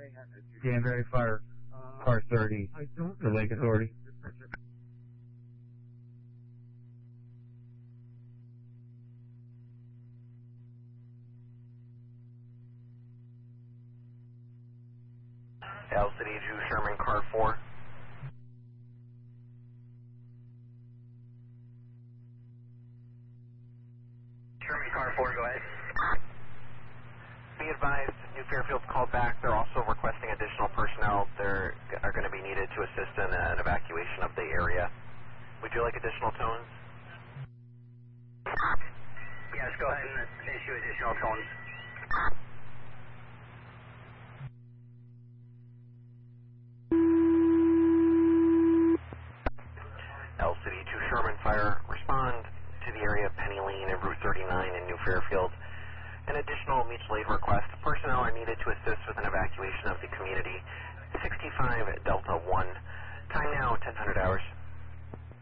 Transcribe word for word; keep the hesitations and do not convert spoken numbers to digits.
Danbury Fire, Car thirty, the Lake Authority. L City two Sherman, Car four. Sherman, Car four, go ahead. Be advised, New Fairfield's called back. They're also requesting additional personnel. They are going to be needed to assist in an evacuation of the area. Would you like additional tones? Yes, go ahead and issue additional tones. L City two Sherman Fire, respond to the area of Penny Lane and Route thirty-nine in New Fairfield. An additional mutual aid request. Personnel are needed to assist with an evacuation of the community. sixty-five Delta one. Time now, ten hundred hours.